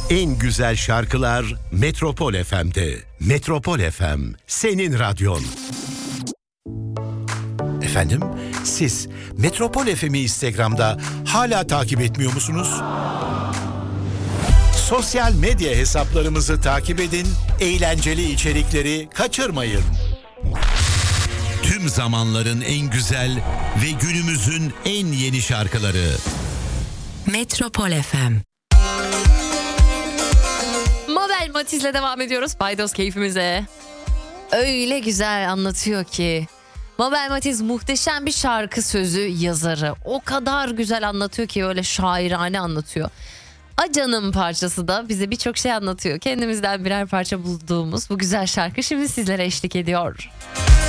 En güzel şarkılar Metropol FM'de. Metropol FM, senin radyon. Efendim, siz Metropol FM'i Instagram'da hala takip etmiyor musunuz? Sosyal medya hesaplarımızı takip edin, eğlenceli içerikleri kaçırmayın. Tüm zamanların en güzel ve günümüzün en yeni şarkıları. Metropol FM. Mabel Matiz'le devam ediyoruz paydos keyfimize. Öyle güzel anlatıyor ki. Mabel Matiz muhteşem bir şarkı sözü yazarı. O kadar güzel anlatıyor ki, öyle şairane anlatıyor. Acan'ın parçası da bize birçok şey anlatıyor. Kendimizden birer parça bulduğumuz bu güzel şarkı şimdi sizlere eşlik ediyor.